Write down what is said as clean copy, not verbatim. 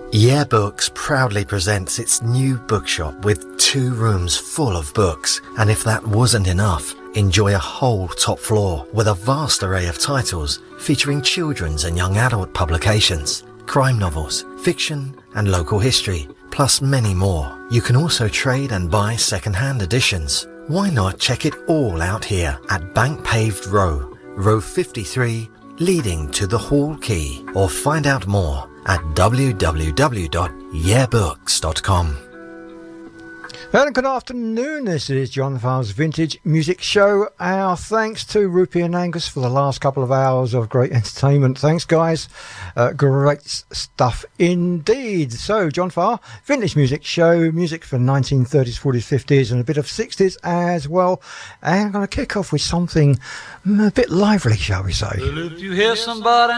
Yeah Books proudly presents its new bookshop with 2 rooms full of books. And if that wasn't enough, enjoy a whole top floor with a vast array of titles featuring children's and young adult publications, crime novels, fiction and local history, plus many more. You can also trade and buy second-hand editions. Why not check it all out here at Bank Paved Row, row 53, leading to the Hall Quay, or find out more at www.yeahbooks.com. And good afternoon, this is John Farr's Vintage Music Show. Our thanks to Rupy and Angus for the last couple of hours of great entertainment. Thanks, guys. Great stuff indeed. So, John Farr, Vintage Music Show, music for 1930s, 40s, 50s and a bit of 60s as well. And I'm going to kick off with something a bit lively, shall we say. Well, if you hear somebody